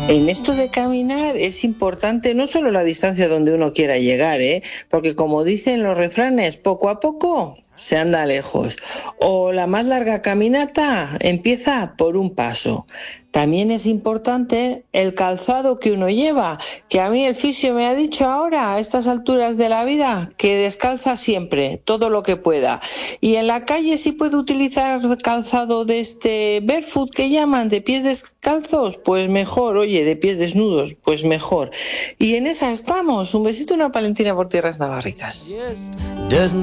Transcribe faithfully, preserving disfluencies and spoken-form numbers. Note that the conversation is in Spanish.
En esto de caminar es importante no solo la distancia donde uno quiera llegar, ¿eh? Porque como dicen los refranes, poco a poco se anda lejos. O la más larga caminata empieza por un paso. También es importante el calzado que uno lleva, que a mí el fisio me ha dicho ahora, a estas alturas de la vida, que descalza siempre, todo lo que pueda. Y en la calle si puedo utilizar calzado de este barefoot que llaman, de pies descalzos, pues mejor, oye, de pies desnudos, pues mejor. Y en esa estamos. Un besito, una palentina por tierras navarricas.